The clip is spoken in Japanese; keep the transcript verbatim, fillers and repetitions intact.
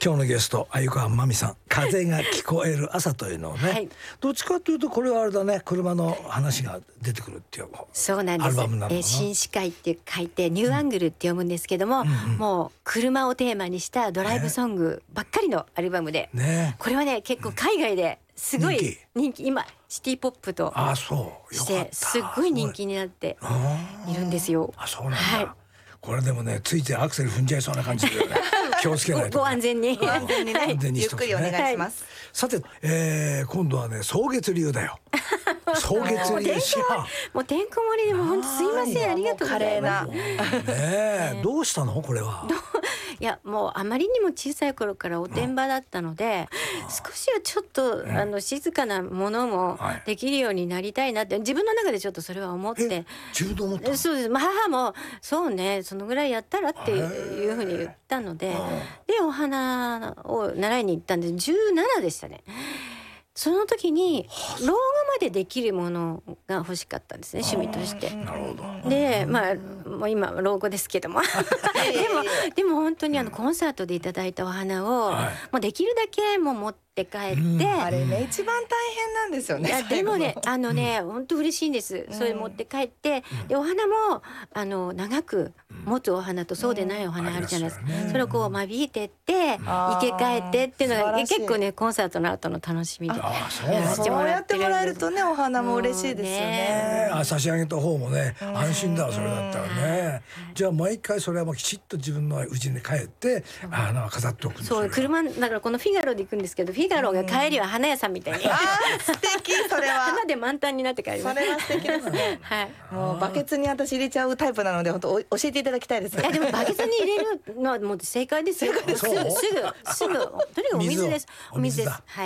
今日のゲスト鮎川真美さん、風が聞こえる朝というのをね、はい、どっちかというとこれはあれだね、車の話が出てくるっていうそうなんです。 アルバムなのかな。 え新視界って書いてニューアングルって読むんですけども、うんうんうん、もう車をテーマにしたドライブソングばっかりのアルバムで、ね、これはね結構海外ですごい人気、人気今シティポップとしてすごい人気になっているんですよ。 あ、そうなんだ、はい、これでもねついてアクセル踏んじゃいそうな感じで、ね、気をつけないと、ね、 ご, ご安全に、 ご安全にね、はい、ゆっくりお願いします、はい、 さて、えー、今度はね草月流だよ。草月流師範もうてんこ盛りでも本当すいません、ありがとうございます。 ねえ、どうしたのこれは。 いやもうあまりにも小さい頃からおてんばだったので、うん、少しはちょっと、うん、あの静かなものもできるようになりたいなって自分の中でちょっとそれは思って。 自分で思った。 そうです、まあ、母もそうねそのぐらいやったらっていうふうに言ったので、でお花を習いに行ったんでじゅうななでしたね。その時に老後までできるものが欲しかったんですね、趣味として。 なるほど。 でまあもう今老後ですけどもでもでも本当にあのコンサートでいただいたお花を、はい、もうできるだけもう持って帰って、うん、 あれね一番大変なんですよね。 いやでもねあのね、うん、本当嬉しいんです、うん、それ持って帰って、うん、でお花もあの長く持つお花とそうでないお花あるじゃないですか、うん、それをこう間引いてって、うん、生け替えてっていうのが結構ねコンサートの後の楽しみでやらせてもらってるんです。そうやってもらえるとねお花も嬉しいですよね。 あ差し上げた方もね安心だわそれだったらね。じゃあ毎回それはもうきちっと自分の家に帰って花を飾っておくんですよ。 そう車だからこのフィガロで行くんですけどフィガロが帰りは花屋さんみたいに、うん、 あ素敵それは花で満タンになって帰ります。 それは素敵ですね、はい、もうバケツに私入れちゃうタイプなので本当教えていただきたいです。 いやでもバケツに入れるのはもう正解ですよ。すぐすぐすぐとにかくお水です。お水です。はい。